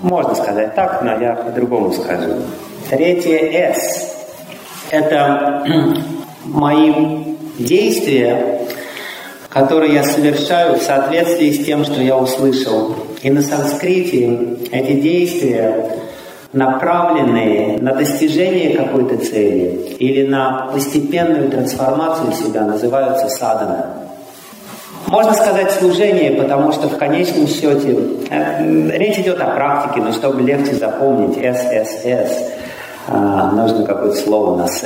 Можно сказать так, но я по-другому скажу. Третье «С» – это мои действия, которые я совершаю в соответствии с тем, что я услышал. И на санскрите эти действия, направленные на достижение какой-то цели или на постепенную трансформацию себя, называются садхана. Можно сказать служение, потому что в конечном счете речь идет о практике, но чтобы легче запомнить ССС, нужно какое-то слово на «с».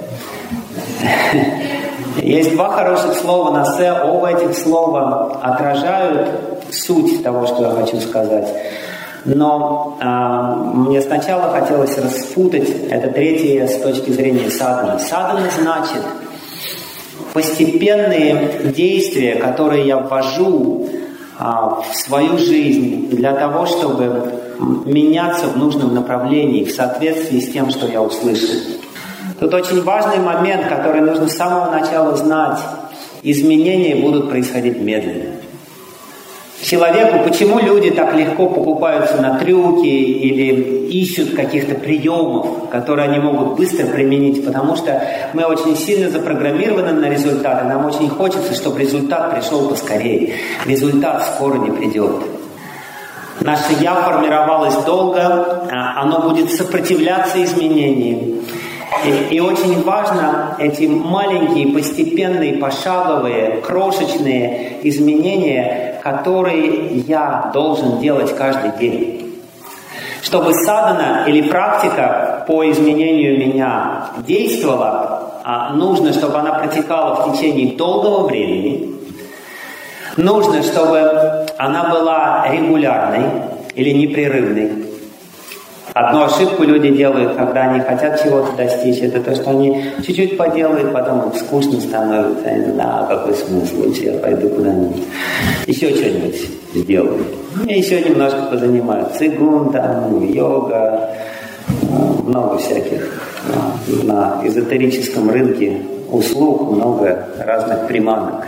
Есть два хороших слова на «с», оба этих слова отражают суть того, что я хочу сказать. Но мне сначала хотелось распутать это третье с точки зрения садханы. Садхана значит постепенные действия, которые я ввожу в свою жизнь для того, чтобы меняться в нужном направлении, в соответствии с тем, что я услышал. Тут очень важный момент, который нужно с самого начала знать. Изменения будут происходить медленно. Человеку, почему люди так легко покупаются на трюки или ищут каких-то приемов, которые они могут быстро применить? Потому что мы очень сильно запрограммированы на результат, и нам очень хочется, чтобы результат пришел поскорее. Результат скоро не придет. Наше «я» формировалось долго, оно будет сопротивляться изменениям. И очень важно эти маленькие, постепенные, пошаговые, крошечные изменения, которые я должен делать каждый день. Чтобы садхана или практика по изменению меня действовала, нужно, чтобы она протекала в течение долгого времени. Нужно, чтобы она была регулярной или непрерывной. Одну ошибку люди делают, когда они хотят чего-то достичь, это то, что они чуть-чуть поделают, потом им скучно становится. Какой смысл, лучше я пойду куда-нибудь. Еще что-нибудь сделаю. И еще немножко позанимаюсь. Цигун, йога, много всяких. На эзотерическом рынке услуг много разных приманок.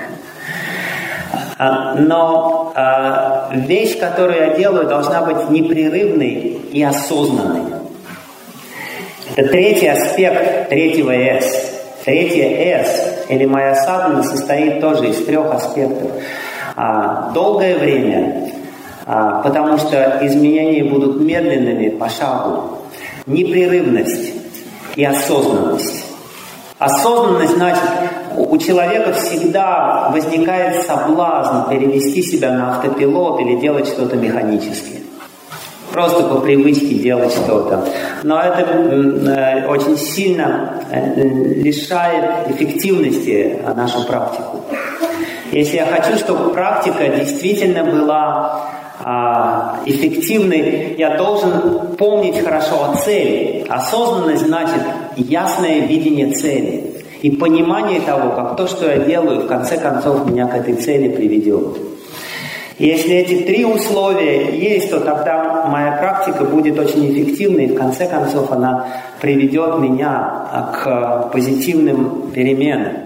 Но вещь, которую я делаю, должна быть непрерывной и осознанной. Это третий аспект третьего «С». Третье «С» или моя садхана состоит тоже из трех аспектов. Долгое время, потому что изменения будут медленными по шагу. Непрерывность и осознанность. Осознанность значит, у человека всегда возникает соблазн перевести себя на автопилот или делать что-то механически. Просто по привычке делать что-то. Но это очень сильно лишает эффективности нашу практику. Если я хочу, чтобы практика действительно была эффективной, я должен помнить хорошо о цели. Осознанность значит ясное видение цели и понимание того, как то, что я делаю, в конце концов меня к этой цели приведет. И если эти три условия есть, то тогда моя практика будет очень эффективной, и в конце концов она приведет меня к позитивным переменам.